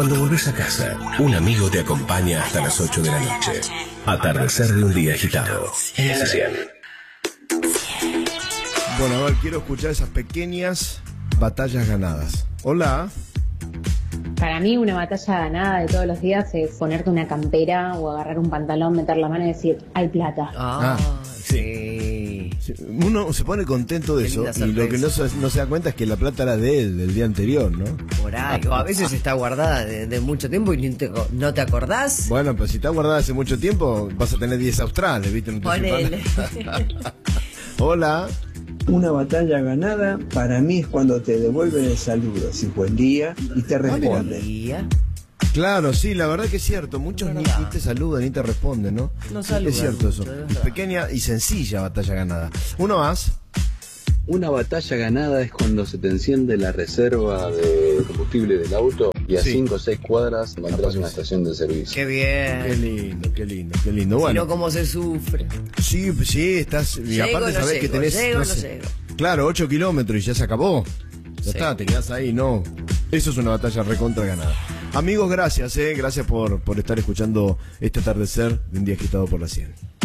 Cuando volvés a casa, un amigo te acompaña hasta las 8 de la noche. Atardecer de un día agitado. En la 100. Bueno, a ver, quiero escuchar esas pequeñas batallas ganadas. Hola. Para mí una batalla ganada de todos los días es ponerte una campera o agarrar un pantalón, meter la mano y decir, hay plata. Sí. Uno se pone contento de eso y lo que no se da cuenta es que la plata era de él, del día anterior, ¿no? Por ahí, o a veces está guardada de mucho tiempo y no te acordás. Bueno, pero si está guardada hace mucho tiempo, vas a tener 10 australes, ¿viste? No te Ponele. Hola. Una batalla ganada para mí es cuando te devuelven el saludo, si buen día, y te responden. Claro, sí, la verdad que es cierto. Muchos ni te saludan ni te responden, ¿no? No saludan. Es cierto eso. Pequeña y sencilla batalla ganada. Uno más. Una batalla ganada es cuando se te enciende la reserva de combustible del auto y a 5 o 6 cuadras encontrás una estación de servicio. Qué bien. Qué lindo, qué lindo, qué lindo. Bueno. Sino cómo se sufre. Sí, estás. Y aparte sabés que tenés. No sé. Claro, 8 kilómetros y ya se acabó. Ya está, te quedás ahí, no. Eso es una batalla recontra ganada. Amigos, gracias, gracias por estar escuchando este atardecer de un día agitado por la 100.